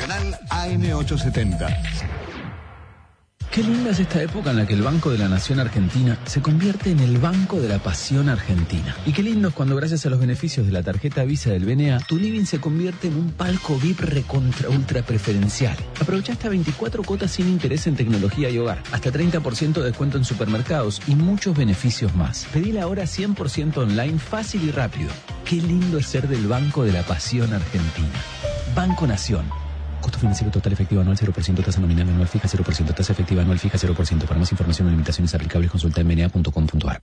Nacional AM870. Qué linda es esta época en la que el Banco de la Nación Argentina se convierte en el Banco de la Pasión Argentina. Y qué lindo es cuando, gracias a los beneficios de la tarjeta Visa del BNA, tu living se convierte en un palco VIP recontra ultra preferencial. Aprovecha hasta 24 cuotas sin interés en tecnología y hogar, hasta 30% de descuento en supermercados y muchos beneficios más. Pedila ahora 100% online, fácil y rápido. Qué lindo es ser del Banco de la Pasión Argentina. Banco Nación. Costo financiero total efectivo anual 0%, tasa nominal anual fija 0%, tasa efectiva anual fija 0%. Para más información o limitaciones aplicables, consulta en bna.com.ar.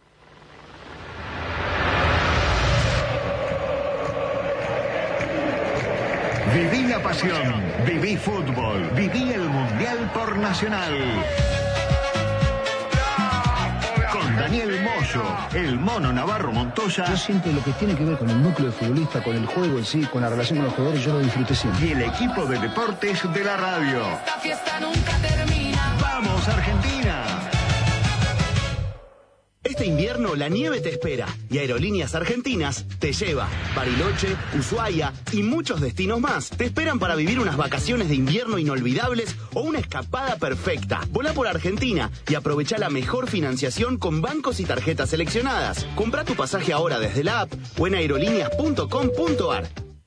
Viví la pasión, viví fútbol, viví el Mundial por Nacional. Con Daniel Moyo, el Mono Navarro Montoya. Yo siempre lo que tiene que ver con el núcleo de futbolista, con el juego en sí, con la relación con los jugadores, yo lo disfruté siempre. Y el equipo de deportes de la radio. Esta fiesta nunca termina. ¡Vamos, Argentina! Este invierno la nieve te espera y Aerolíneas Argentinas te lleva. Bariloche, Ushuaia y muchos destinos más te esperan para vivir unas vacaciones de invierno inolvidables o una escapada perfecta. Volá por Argentina y aprovecha la mejor financiación con bancos y tarjetas seleccionadas. Comprá tu pasaje ahora desde la app o en aerolíneas.com.ar.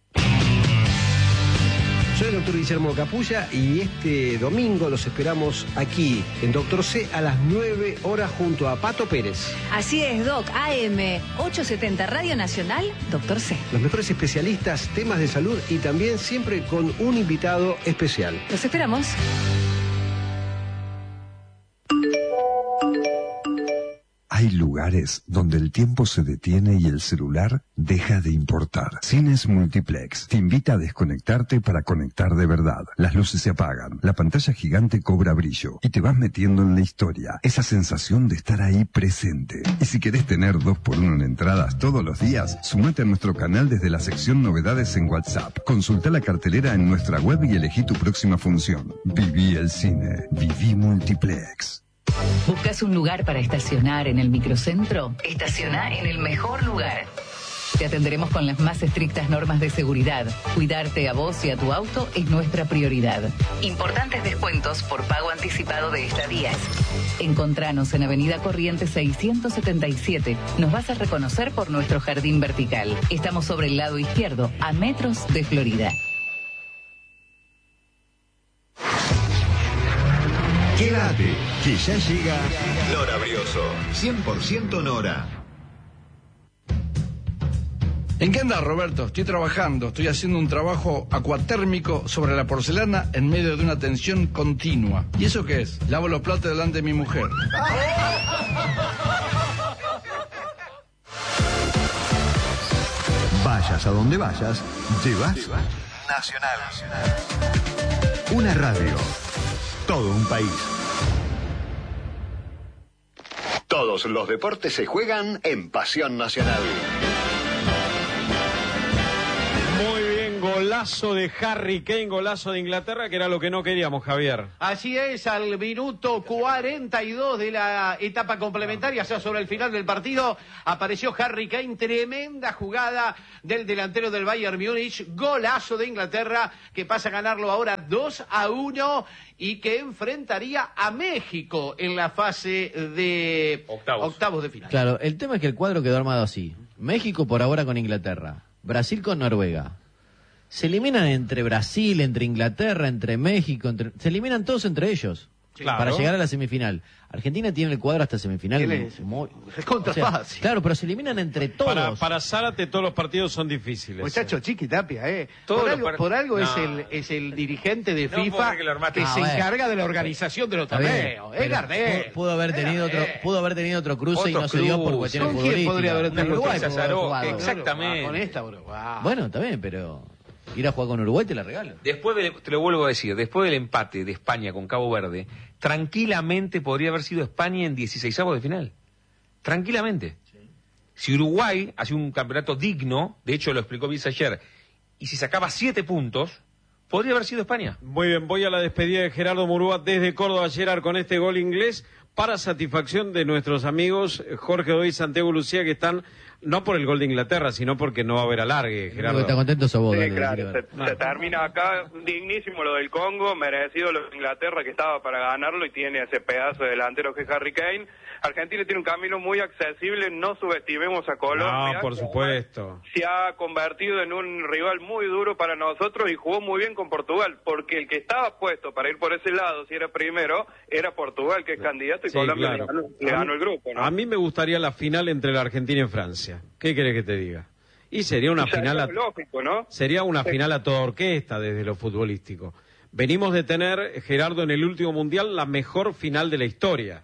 Soy el doctor Guillermo Capulla y este domingo los esperamos aquí en Doctor C a las 9 horas junto a Pato Pérez. Así es, Doc, AM 870 Radio Nacional, Doctor C. Los mejores especialistas, temas de salud y también siempre con un invitado especial. Los esperamos. Hay lugares donde el tiempo se detiene y el celular deja de importar. Cines Multiplex te invita a desconectarte para conectar de verdad. Las luces se apagan, la pantalla gigante cobra brillo y te vas metiendo en la historia. Esa sensación de estar ahí presente. Y si querés tener 2x1 en entradas todos los días, sumate a nuestro canal desde la sección Novedades en WhatsApp. Consulta la cartelera en nuestra web y elegí tu próxima función. Viví el cine. Viví Multiplex. ¿Buscas un lugar para estacionar en el microcentro? Estaciona en el mejor lugar. Te atenderemos con las más estrictas normas de seguridad. Cuidarte a vos y a tu auto es nuestra prioridad. Importantes descuentos por pago anticipado de estadías. Encontranos en Avenida Corrientes 677. Nos vas a reconocer por nuestro jardín vertical. Estamos sobre el lado izquierdo, a metros de Florida. Quédate, que ya llega Nora Brioso. 100% Nora. ¿En qué andas, Roberto? Estoy trabajando, estoy haciendo un trabajo acuatérmico sobre la porcelana en medio de una tensión continua. ¿Y eso qué es? Lavo los platos delante de mi mujer. Vayas a donde vayas, llevas Nacional. Una radio. Todo un país. Todos los deportes se juegan en Pasión Nacional. Muy bien, golazo de Harry Kane, golazo de Inglaterra, que era lo que no queríamos, Javier. Así es, al minuto 42 de la etapa complementaria, o sea, sobre el final del partido, apareció Harry Kane, tremenda jugada del delantero del Bayern Múnich, golazo de Inglaterra, que pasa a ganarlo ahora 2-1 y que enfrentaría a México en la fase de octavos de final. Claro, el tema es que el cuadro quedó armado así. México por ahora con Inglaterra, Brasil con Noruega. Se eliminan entre Brasil, entre Inglaterra, entre México, se eliminan todos entre ellos. Claro. Para llegar a la semifinal. Argentina tiene el cuadro hasta semifinal. Es contra fácil. Claro, pero se eliminan entre todos. Para Zárate todos los partidos son difíciles. Muchacho, Chiqui Tapia, por algo es el dirigente de FIFA que se encarga de la organización de los torneos. Es Gardel. Pudo haber tenido otro cruce y no se dio por cuestiones futbolísticas. ¿Quién podría haber tenido Uruguay? Exactamente. Con esta Uruguay. Bueno, también, pero ir a jugar con Uruguay te la regalo. Te lo vuelvo a decir, después del empate de España con Cabo Verde, tranquilamente podría haber sido España en 16avos de final. Tranquilamente. Sí. Si Uruguay hace un campeonato digno, de hecho lo explicó Bielsa ayer, y si sacaba 7 puntos, podría haber sido España. Muy bien, voy a la despedida de Gerardo Murúa desde Córdoba, Gerard, con este gol inglés, para satisfacción de nuestros amigos Jorge Doy y Santiago Lucía, que están No por el gol de Inglaterra, sino porque no va a haber alargue, Gerardo. Está contento sos vos. Sí, dale, claro, se termina acá, dignísimo lo del Congo, merecido lo de Inglaterra que estaba para ganarlo y tiene ese pedazo de delantero que es Harry Kane. Argentina tiene un camino muy accesible, no subestimemos a Colombia. No, por supuesto. Se ha convertido en un rival muy duro para nosotros y jugó muy bien con Portugal, porque el que estaba puesto para ir por ese lado, si era primero, era Portugal, que es candidato, y Sí, Colombia claro. le ganó el grupo, ¿no? A mí me gustaría la final entre la Argentina y Francia. ¿Qué querés que te diga? Y sería una final lógico, ¿no? Sería una final a toda orquesta desde lo futbolístico. Venimos de tener, Gerardo, en el último mundial la mejor final de la historia.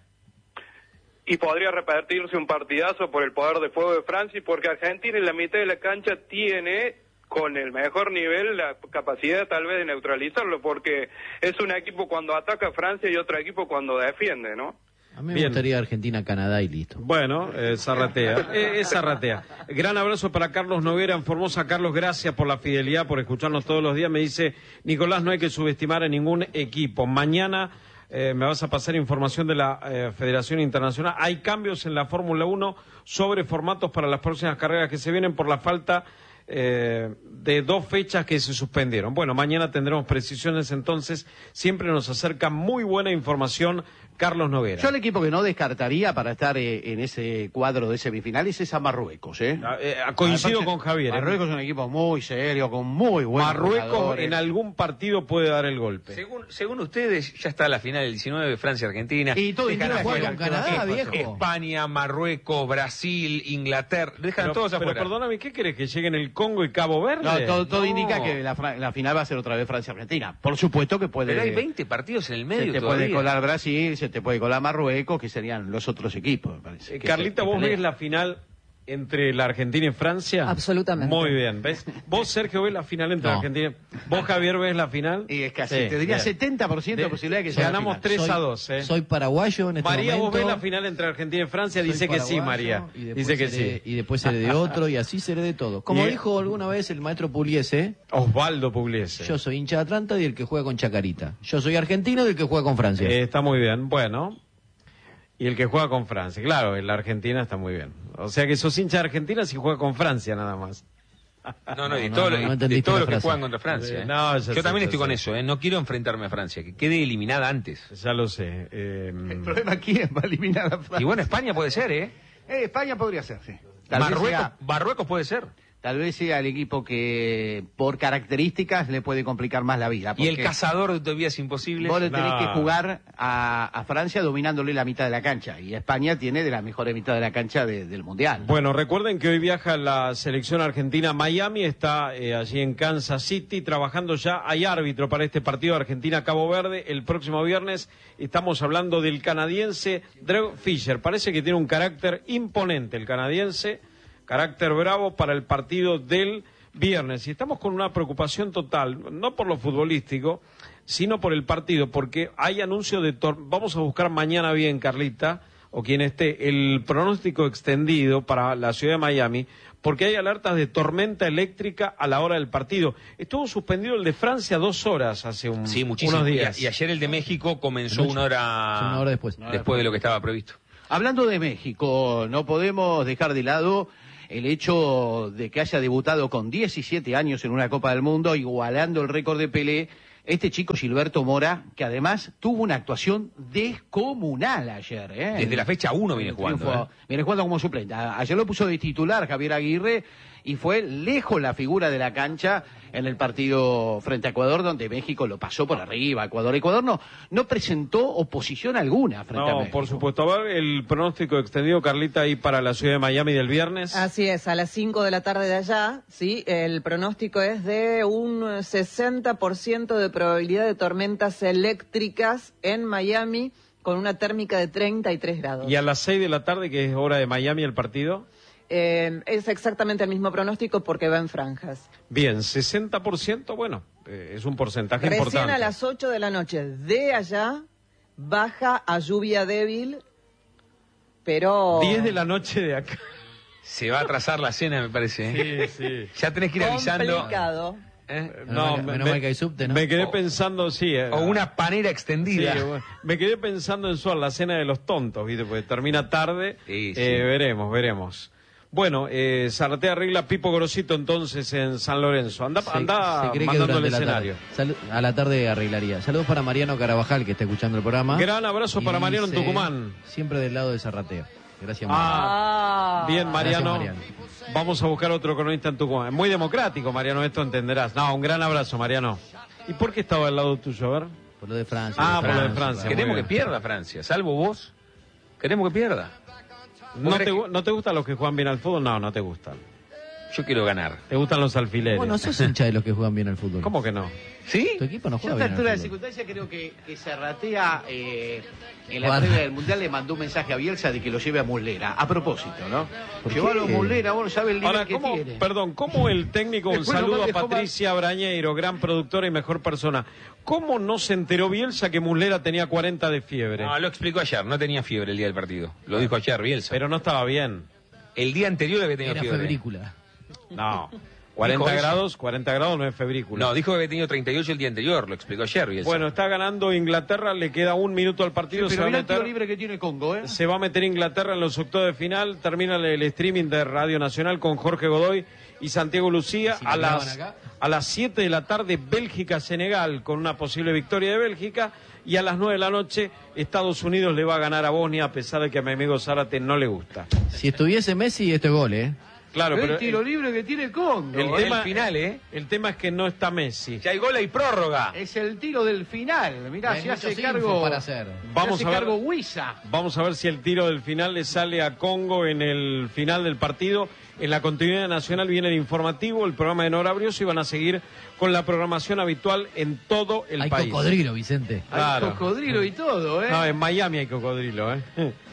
Y podría repetirse un partidazo por el poder de fuego de Francia, porque Argentina en la mitad de la cancha tiene, con el mejor nivel, la capacidad tal vez de neutralizarlo, porque es un equipo cuando ataca a Francia y otro equipo cuando defiende, ¿no? A mí me gustaría Argentina-Canadá y listo. Bueno, zarratea, zarratea. Gran abrazo para Carlos Noguera en Formosa. Carlos, gracias por la fidelidad, por escucharnos todos los días. Me dice, Nicolás, no hay que subestimar a ningún equipo. Mañana me vas a pasar información de la Federación Internacional. Hay cambios en la Fórmula 1 sobre formatos para las próximas carreras que se vienen por la falta de 2 fechas que se suspendieron. Bueno, mañana tendremos precisiones, entonces siempre nos acerca muy buena información Carlos Noguera. Yo el equipo que no descartaría para estar en ese cuadro de semifinales es a Marruecos. Coincido con Javier. Marruecos es un equipo muy serio, con muy buenos Marruecos jugadores. en algún partido puede dar el golpe. Según ustedes, ya está la final del 19, Francia-Argentina. Y todo Dejan indica afuera con Canadá, viejo. España, Marruecos, Brasil, Inglaterra. Dejan todos afuera. Pero perdóname, ¿qué querés? ¿Que lleguen el Congo y Cabo Verde? No, todo indica que la final va a ser otra vez Francia-Argentina. Por supuesto que puede... Pero hay 20 partidos en el medio Se te todavía. puede colar Brasil, se te puede colar Marruecos, que serían los otros equipos, me parece. Carlita, ¿vos ves la final entre la Argentina y Francia? Absolutamente. Muy bien, ¿ves? ¿Vos, Sergio, ves la final entre Argentina? ¿Vos, Javier, ves la final? Y es casi, te diría bien. 70% de posibilidad de que sea ganamos la final. 3-2, Soy paraguayo en este María, momento. ¿vos ves la final entre Argentina y Francia? Dice que sí, María. Dice que sí. Y después seré de otro y así seré de todo. Como dijo alguna vez el maestro Pugliese. Osvaldo Pugliese. Yo soy hincha de Atlanta y el que juega con Chacarita. Yo soy argentino y el que juega con Francia. Está muy bien, bueno. Y el que juega con Francia, claro, en la Argentina está muy bien. O sea que sos hincha de Argentina si juega con Francia nada más. No, y todos los que juegan contra Francia. No, yo también estoy con eso, no quiero enfrentarme a Francia, que quede eliminada antes. Ya lo sé. El problema, ¿quién va a eliminar a Francia? Y bueno, España puede ser, España podría ser, sí. Marruecos puede ser. Tal vez sea el equipo que por características le puede complicar más la vida. Y el cazador de utovías imposibles. Vos le tenés que jugar a Francia dominándole la mitad de la cancha. Y España tiene de la mejor mitad de la cancha del Mundial. Bueno, recuerden que hoy viaja la selección argentina a Miami, está allí en Kansas City trabajando ya. Hay árbitro para este partido Argentina-Cabo Verde. El próximo viernes estamos hablando del canadiense Drew Fisher. Parece que tiene un carácter imponente el canadiense. Carácter bravo para el partido del viernes. Y estamos con una preocupación total, no por lo futbolístico, sino por el partido, porque hay anuncio de... Vamos a buscar mañana bien, Carlita, o quien esté, el pronóstico extendido para la ciudad de Miami, porque hay alertas de tormenta eléctrica a la hora del partido. Estuvo suspendido el de Francia 2 horas hace unos días. Y ayer el de México comenzó una hora después de lo que estaba previsto. Hablando de México, no podemos dejar de lado el hecho de que haya debutado con 17 años en una Copa del Mundo, igualando el récord de Pelé, este chico Gilberto Mora, que además tuvo una actuación descomunal ayer. Desde la fecha 1 viene jugando. Viene jugando como suplente. Ayer lo puso de titular Javier Aguirre y fue lejos la figura de la cancha en el partido frente a Ecuador, donde México lo pasó por arriba. Ecuador no presentó oposición alguna frente a México. Por supuesto. A ver, el pronóstico extendido, Carlita, ahí para la ciudad de Miami del viernes. Así es, a las 5 de la tarde de allá, sí, el pronóstico es de un 60% de probabilidad de tormentas eléctricas en Miami, con una térmica de 33 grados. ¿Y a las 6 de la tarde, que es hora de Miami, el partido? Es exactamente el mismo pronóstico porque va en franjas. Bien, 60%, bueno, es un porcentaje importante. Recién a las 8 de la noche de allá baja a lluvia débil, pero... 10 de la noche de acá. Se va a atrasar la cena, me parece. Sí. Ya tenés que ir avisando. Complicado. No, menos mal que hay subte, ¿no? Me quedé pensando, sí. O una panera extendida. Sí, bueno, me quedé pensando en la cena de los tontos, ¿viste? Porque termina tarde. Sí. Veremos. Bueno, Zárate arregla Pipo Grosito entonces en San Lorenzo. Anda se cree que mandando el durante la escenario. a la tarde arreglaría. Saludos para Mariano Carabajal, que está escuchando el programa. Gran abrazo para Mariano en dice, Tucumán. Siempre del lado de Zarratea. Gracias, Mariano. Bien, Mariano. Gracias, Mariano. Vamos a buscar otro cronista en Tucumán. Es muy democrático, Mariano, esto entenderás. No, un gran abrazo, Mariano. ¿Y por qué estaba al lado tuyo, a ver? Por lo de Francia. Por lo de Francia. Queremos que pierda Francia, salvo vos. Queremos que pierda. ¿No te gustan los que juegan bien al fútbol? No te gustan. Yo quiero ganar. ¿Te gustan los alfileres? Bueno, sos hincha de los que juegan bien al fútbol. ¿Cómo que no? ¿Sí? Tu equipo no Yo juega a esta bien altura al de fútbol. circunstancia creo que Serratea en la Guarda. previa del Mundial le mandó un mensaje a Bielsa de que lo lleve a Muslera. A propósito, ¿no? Llevalo a Muslera, bueno, sabe el nivel Ahora, que tiene. ¿cómo el técnico, un Después saludo a nomás dejó Patricia Brañeiro, gran productora y mejor persona, ¿cómo no se enteró Bielsa que Muslera tenía 40 de fiebre? No, lo explicó ayer, no tenía fiebre el día del partido. Lo dijo ayer Bielsa. Pero no estaba bien. El día anterior había tenido Era fiebre. febrícula. No. Dijo 40 eso. 40 grados no es febrícula. No, dijo que había tenido 38 el día anterior, lo explicó ayer Bielsa. Bueno, está ganando Inglaterra, le queda 1 minuto al partido. Pero mira el tiro libre que tiene Congo, ¿eh? Se va a meter Inglaterra en los octavos de final. Termina el streaming de Radio Nacional con Jorge Godoy y Santiago Lucía. Si a lo graban a las 7 de la tarde, Bélgica-Senegal, con una posible victoria de Bélgica. Y a las 9 de la noche, Estados Unidos le va a ganar a Bosnia, a pesar de que a mi amigo Zárate no le gusta. Si estuviese Messi, este gol, ¿eh? Claro, pero el tiro libre que tiene Congo. el final, el tema es que no está Messi. Ya hay gol y prórroga. Es el tiro del final. Mirá, Hay se hace muchos infos cargo. para hacer. Vamos se a hace ver. cargo Huiza. Vamos a ver si el tiro del final le sale a Congo en el final del partido. En la continuidad nacional viene el informativo, el programa de Nora Brioso, y van a seguir con la programación habitual en todo el Hay país. cocodrilo, Vicente. Claro. Hay cocodrilo y todo, ¿eh? No, en Miami hay cocodrilo, ¿eh?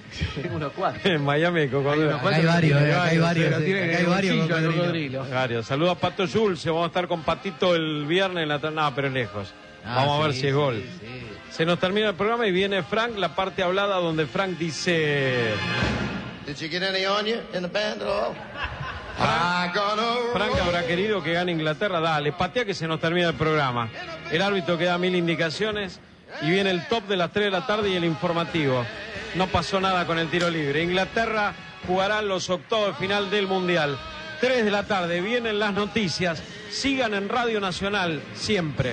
Unos cuantos. En Miami hay cocodrilo. Acá hay varios, acá hay varios. Pero tiene Acá hay varios bolsillo al cocodrilos. Varios. Saludos a Pato Jules, vamos a estar con Patito el viernes en la... No, pero lejos. Ah, Vamos a ver sí, si es gol. sí, sí. Se nos termina el programa y viene Frank, la parte hablada donde Frank dice... Did you get any on you in the band at all? Frank habrá querido que gane Inglaterra. Dale, patea que se nos termina el programa. El árbitro que da 1000 indicaciones y viene el top de las 3 de la tarde y el informativo. No pasó nada con el tiro libre. Inglaterra jugará los octavos de final del Mundial. 3 de la tarde, vienen las noticias. Sigan en Radio Nacional siempre.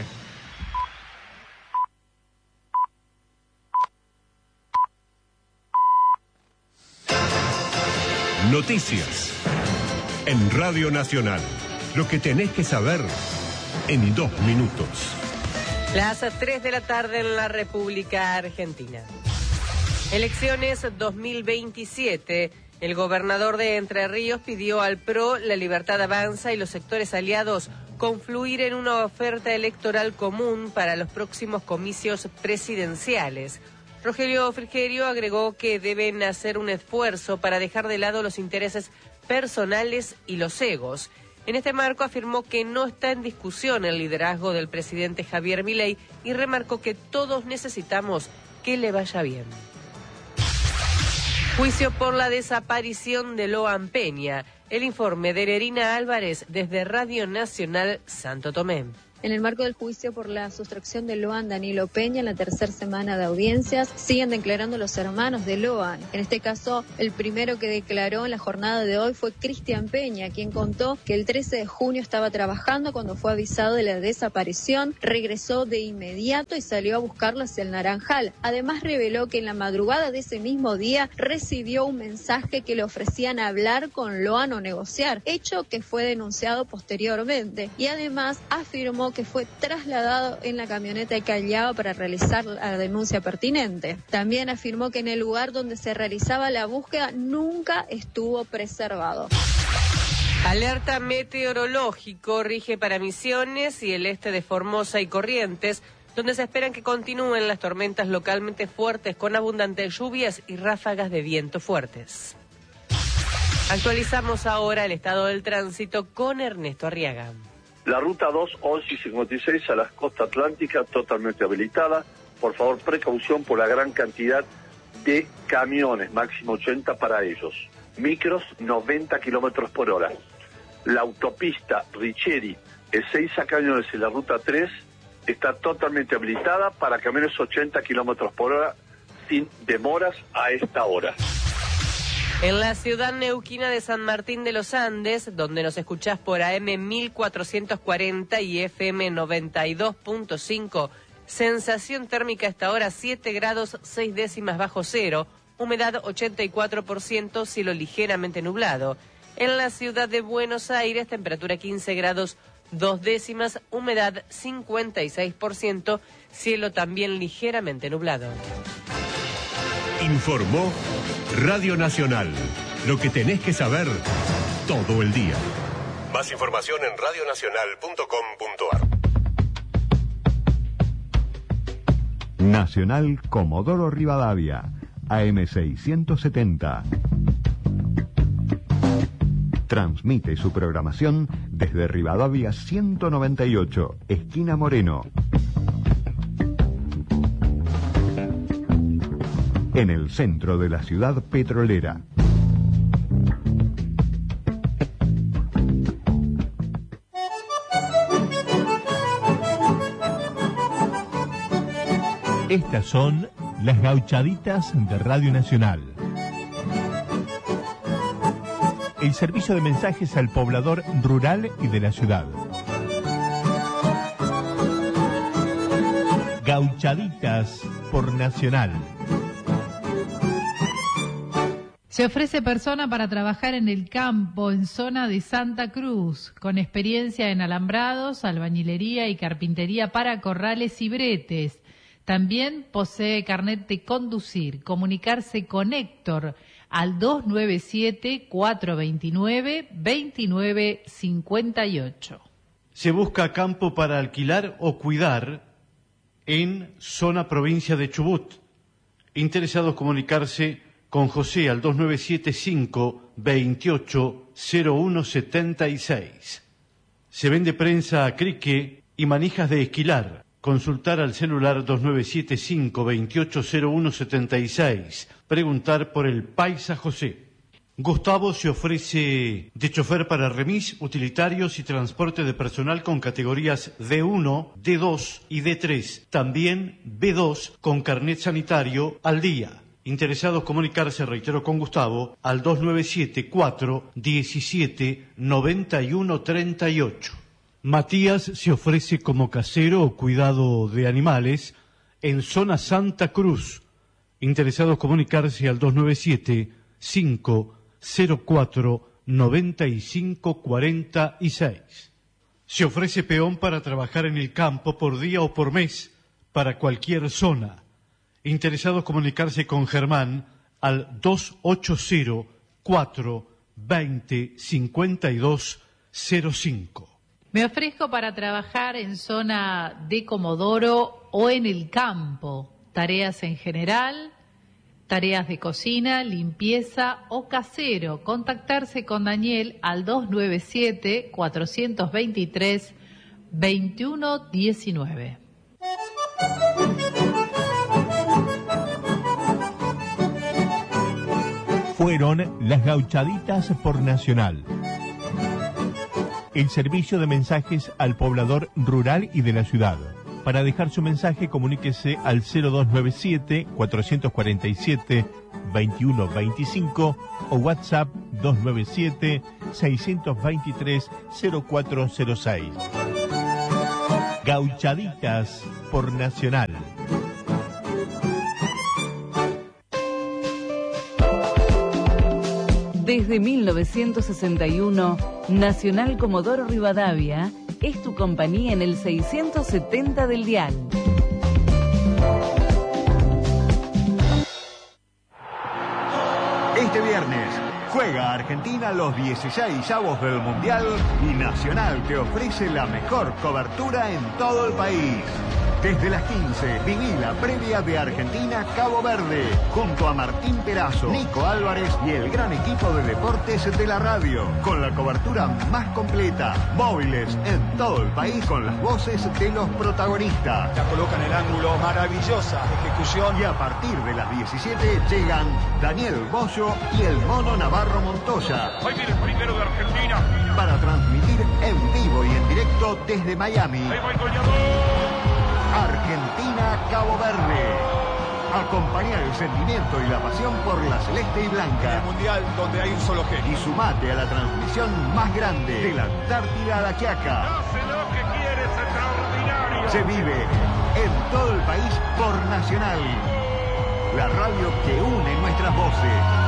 Noticias en Radio Nacional. Lo que tenés que saber en 2 minutos. Las 3 de la tarde en la República Argentina. Elecciones 2027. El gobernador de Entre Ríos pidió al PRO, La Libertad Avanza y los sectores aliados confluir en una oferta electoral común para los próximos comicios presidenciales. Rogelio Frigerio agregó que deben hacer un esfuerzo para dejar de lado los intereses personales y los egos. En este marco afirmó que no está en discusión el liderazgo del presidente Javier Milei y remarcó que todos necesitamos que le vaya bien. Juicio por la desaparición de Loan Peña. El informe de Nerina Álvarez desde Radio Nacional Santo Tomé. En el marco del juicio por la sustracción de Loan Danilo Peña en la tercera semana de audiencias, siguen declarando los hermanos de Loan. En este caso, el primero que declaró en la jornada de hoy fue Cristian Peña, quien contó que el 13 de junio estaba trabajando cuando fue avisado de la desaparición, regresó de inmediato y salió a buscarlo hacia el Naranjal. Además, reveló que en la madrugada de ese mismo día recibió un mensaje que le ofrecían hablar con Loan o negociar, hecho que fue denunciado posteriormente. Y además afirmó que fue trasladado en la camioneta de Callao para realizar la denuncia pertinente. También afirmó que en el lugar donde se realizaba la búsqueda nunca estuvo preservado. Alerta meteorológico rige para Misiones y el este de Formosa y Corrientes, donde se esperan que continúen las tormentas localmente fuertes con abundantes lluvias y ráfagas de viento fuertes. Actualizamos ahora el estado del tránsito con Ernesto Arriaga. La ruta 2, 11 y 56 a la costa atlántica totalmente habilitada. Por favor, precaución por la gran cantidad de camiones, máximo 80 para ellos. Micros, 90 kilómetros por hora. La autopista Richeri, Ezeiza Cañones y la ruta 3 está totalmente habilitada para camiones 80 kilómetros por hora sin demoras a esta hora. En la ciudad neuquina de San Martín de los Andes, donde nos escuchás por AM 1440 y FM 92.5, sensación térmica hasta ahora 7 grados 6 décimas bajo cero, humedad 84%, cielo ligeramente nublado. En la ciudad de Buenos Aires, temperatura 15 grados 2 décimas, humedad 56%, cielo también ligeramente nublado. Informó Radio Nacional. Lo que tenés que saber todo el día. Más información en radionacional.com.ar. Nacional Comodoro Rivadavia, AM670. Transmite su programación desde Rivadavia 198, esquina Moreno. En el centro de la ciudad petrolera. Estas son las gauchaditas de Radio Nacional. El servicio de mensajes al poblador rural y de la ciudad. Gauchaditas por Nacional. Se ofrece persona para trabajar en el campo, en zona de Santa Cruz, con experiencia en alambrados, albañilería y carpintería para corrales y bretes. También posee carnet de conducir. Comunicarse con Héctor al 297-429-2958. Se busca campo para alquilar o cuidar en zona provincia de Chubut. Interesados comunicarse con José al 2975-280176. Se vende prensa a crique y manijas de esquilar. Consultar al celular 2975-280176. Preguntar por el Paisa José. Gustavo se ofrece de chofer para remis, utilitarios y transporte de personal con categorías D1, D2 y D3. También B2 con carnet sanitario al día. Interesados comunicarse, reitero, con Gustavo al 297-417-9138. Matías se ofrece como casero o cuidado de animales en zona Santa Cruz. Interesados comunicarse al 297-504-9546. Se ofrece peón para trabajar en el campo por día o por mes para cualquier zona. Interesados comunicarse con Germán al 280-420-5205. Me ofrezco para trabajar en zona de Comodoro o en el campo. Tareas en general, tareas de cocina, limpieza o casero. Contactarse con Daniel al 297-423-2119. Fueron las gauchaditas por Nacional. El servicio de mensajes al poblador rural y de la ciudad. Para dejar su mensaje, comuníquese al 0297-447-2125 o WhatsApp 297-623-0406. Gauchaditas por Nacional. Desde 1961, Nacional Comodoro Rivadavia es tu compañía en el 670 del dial. Este viernes juega Argentina los 16avos del Mundial y Nacional te ofrece la mejor cobertura en todo el país. Desde las 15, viví la previa de Argentina-Cabo Verde, junto a Martín Perazo, Nico Álvarez y el gran equipo de deportes de la radio, con la cobertura más completa, móviles en todo el país con las voces de los protagonistas. La coloca en el ángulo, maravillosa ejecución. Y a partir de las 17 llegan Daniel Bollo y el Mono Navarro Montoya. Hoy viene el primero de Argentina. Para transmitir en vivo y en directo desde Miami. Ahí va el goleador. Argentina-Cabo Verde. A Acompañá el sentimiento y la pasión por la celeste y blanca. El mundial donde hay un solo genio. Y sumate a la transmisión más grande de la Antártida a la Quiaca. Hace lo que quiere, es extraordinario. Se vive en todo el país por Nacional. La radio que une nuestras voces.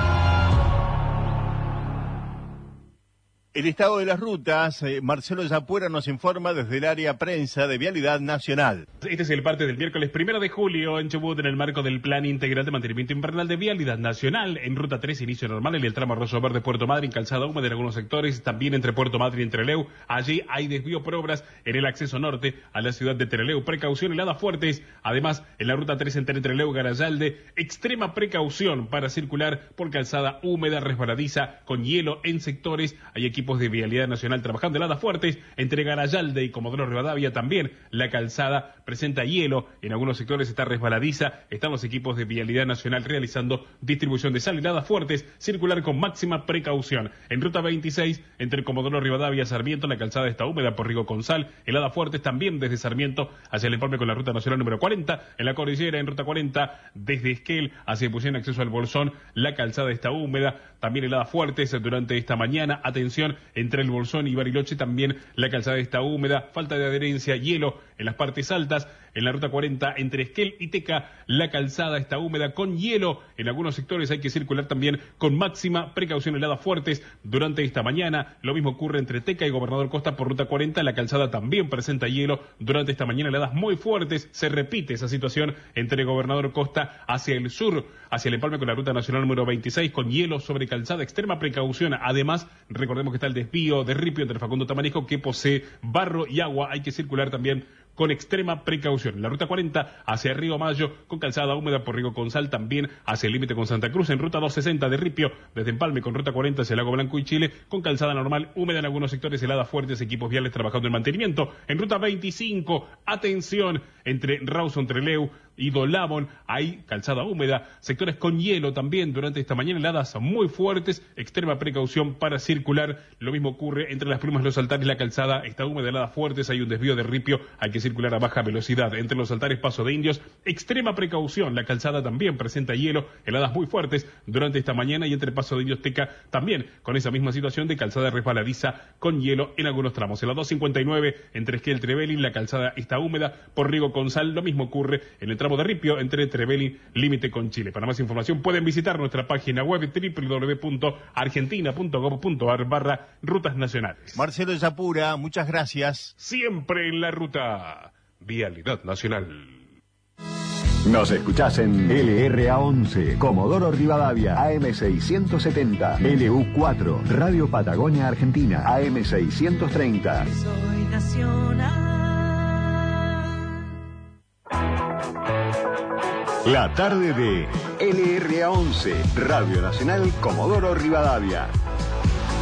El estado de las rutas, Marcelo Yapura nos informa desde el área prensa de Vialidad Nacional. Este es el parte del miércoles 1 de julio en Chubut en el marco del Plan Integral de Mantenimiento Invernal de Vialidad Nacional. En Ruta 3, inicio normal en el tramo Arroyo Verde, Puerto Madryn, calzada húmeda en algunos sectores, también entre Puerto Madryn y Trelew. Allí hay desvío por obras en el acceso norte a la ciudad de Trelew. Precaución, heladas fuertes. Además, en la Ruta 3 entre Trelew y Garayalde, extrema precaución para circular por calzada húmeda, resbaladiza, con hielo en sectores. Hay equipos de Vialidad Nacional trabajando heladas fuertes entre Garayalde y Comodoro Rivadavia. También la calzada presenta hielo, en algunos sectores está resbaladiza. Están los equipos de Vialidad Nacional realizando distribución de sal, heladas fuertes, circular con máxima precaución. En Ruta 26 entre Comodoro Rivadavia y Sarmiento, la calzada está húmeda por Rigo con sal, heladas fuertes también desde Sarmiento hacia el empalme con la Ruta Nacional número 40. En la cordillera, en Ruta 40 desde Esquel hacia Epuyén, acceso al Bolsón, la calzada está húmeda. También heladas fuertes durante esta mañana. Atención, entre el Bolsón y Bariloche también la calzada está húmeda. Falta de adherencia, hielo en las partes altas. En la Ruta 40 entre Esquel y Teca la calzada está húmeda con hielo. En algunos sectores hay que circular también con máxima precaución, heladas fuertes durante esta mañana. Lo mismo ocurre entre Teca y Gobernador Costa por Ruta 40. La calzada también presenta hielo durante esta mañana, heladas muy fuertes. Se repite esa situación entre Gobernador Costa hacia el sur, hacia el empalme con la Ruta Nacional número 26, con hielo sobre calzada, extrema precaución. Además, recordemos que está el desvío de Ripio entre Facundo Tamarisco, que posee barro y agua. Hay que circular también con extrema precaución. En la Ruta 40 hacia Río Mayo, con calzada húmeda por Rigo con Sal, también hacia el límite con Santa Cruz. En Ruta 260 de Ripio, desde Empalme con Ruta 40 hacia Lago Blanco y Chile, con calzada normal, húmeda en algunos sectores, heladas fuertes, equipos viales trabajando en mantenimiento. En Ruta 25, atención, entre Rawson, Trelew y Dolabón, hay calzada húmeda, sectores con hielo también durante esta mañana, heladas muy fuertes, extrema precaución para circular. Lo mismo ocurre entre Las Plumas y Los Altares, la calzada está húmeda, heladas fuertes, hay un desvío de Ripio, hay que circular a baja velocidad. Entre Los Altares, Paso de Indios, extrema precaución, la calzada también presenta hielo, heladas muy fuertes durante esta mañana. Y entre Paso de Indios, Teca, también con esa misma situación de calzada resbaladiza con hielo en algunos tramos. En la 259 entre Esquel y Trevelin, la calzada está húmeda por Rigo con Sal. Lo mismo ocurre en el tramo de Ripio entre Trevelin, límite con Chile. Para más información pueden visitar nuestra página web www.argentina.gov.ar/rutas nacionales. Marcelo Yapura, muchas gracias. Siempre en la ruta. Vialidad Nacional. Nos escuchás en LRA11, Comodoro Rivadavia, AM670, LU4, Radio Patagonia Argentina, AM630. Soy nacional. La tarde de LRA11, Radio Nacional Comodoro Rivadavia.